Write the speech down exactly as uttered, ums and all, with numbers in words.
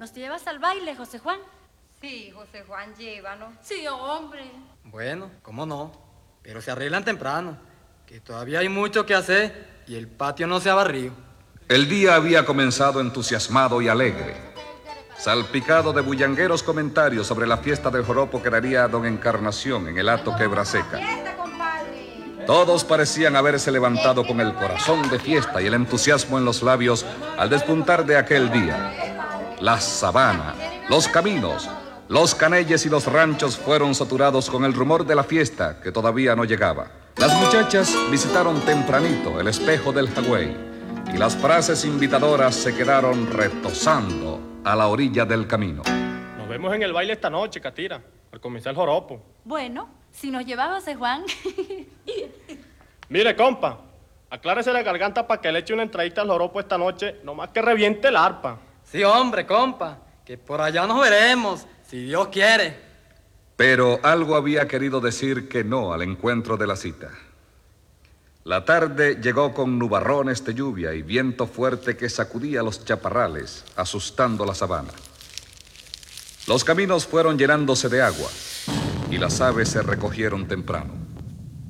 ¿Nos llevas al baile, José Juan? Sí, José Juan, llévanos. Sí, hombre. Bueno, cómo no, pero se arreglan temprano, que todavía hay mucho que hacer y el patio no se ha barrido. El día había comenzado entusiasmado y alegre, salpicado de bullangueros comentarios sobre la fiesta del joropo que daría don Encarnación en el hato Quebraseca. Todos parecían haberse levantado con el corazón de fiesta y el entusiasmo en los labios al despuntar de aquel día. La sabana, los caminos, los canelles y los ranchos fueron saturados con el rumor de la fiesta que todavía no llegaba. Las muchachas visitaron tempranito el espejo del Jagüey y las frases invitadoras se quedaron retozando a la orilla del camino. Nos vemos en el baile esta noche, Catira, al comenzar el joropo. Bueno, si nos lleva José Juan. Mire, compa, aclárese la garganta para que le eche una entradita al joropo esta noche, nomás que reviente el arpa. Sí, hombre, compa, que por allá nos veremos, si Dios quiere. Pero algo había querido decir que no al encuentro de la cita. La tarde llegó con nubarrones de lluvia y viento fuerte que sacudía los chaparrales, asustando la sabana. Los caminos fueron llenándose de agua y las aves se recogieron temprano.